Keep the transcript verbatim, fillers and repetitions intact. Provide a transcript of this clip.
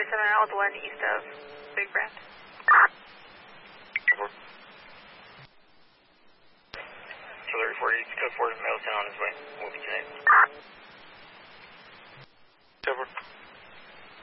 seven Old One east of Big Brand. Killer report, East Code four, Middleton on his way. We'll be tonight.